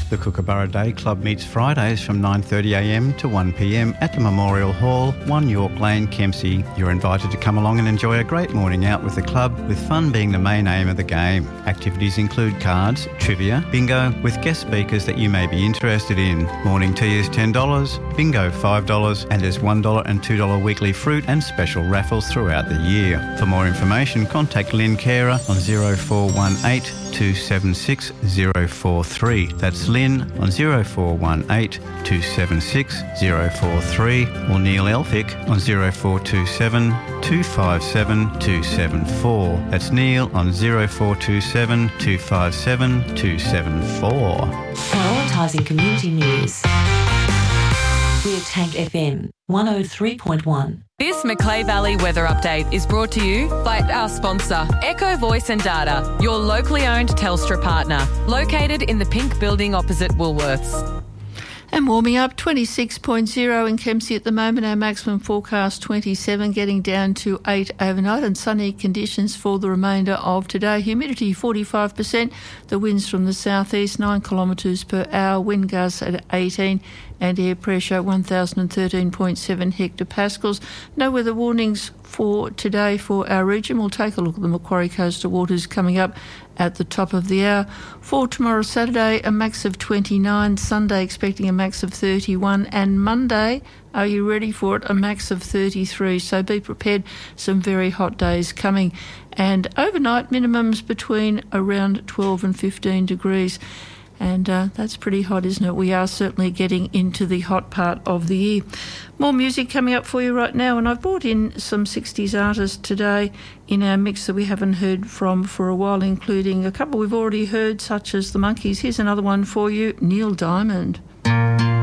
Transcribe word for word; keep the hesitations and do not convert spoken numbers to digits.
The Kookaburra Day Club meets Fridays from nine thirty a m to one p m at the Memorial Hall, one York Lane, Kempsey. You're invited to come along and enjoy a great morning out with the club, with fun being the main aim of the game. Activities include cards, trivia, bingo, with guest speakers that you may be interested in. Morning tea is ten dollars, bingo five dollars, and there's one dollar and two dollars weekly fruit and special raffles throughout the year. For more information, contact Lynn Carer on zero four one eight two seven six zero four three. That's Lynn on zero four one eight two seven six zero four three, or Neil Elphick on zero four two seven two five seven two seven four. That's Neil on zero four two seven two five seven two seven four. Prioritising community news. We're Tank F M one oh three point one. This Macleay Valley weather update is brought to you by our sponsor, Echo Voice and Data, your locally owned Telstra partner, located in the pink building opposite Woolworths. And warming up, twenty-six point zero in Kempsey at the moment. Our maximum forecast twenty-seven, getting down to eight overnight, and sunny conditions for the remainder of today. Humidity forty-five percent. The winds from the southeast, nine kilometres per hour. Wind gusts at eighteen, and air pressure one thousand thirteen point seven hectopascals. No weather warnings for today for our region. We'll take a look at the Macquarie coastal waters coming up at the top of the hour. For tomorrow, Saturday, a max of twenty-nine. Sunday, expecting a max of thirty-one. And Monday, are you ready for it? A max of thirty-three. So be prepared. Some very hot days coming. And overnight, minimums between around twelve and fifteen degrees. And uh, that's pretty hot, isn't it? We are certainly getting into the hot part of the year. More music coming up for you right now, and I've brought in some sixties artists today in our mix that we haven't heard from for a while, including a couple we've already heard, such as the Monkees. Here's another one for you, Neil Diamond.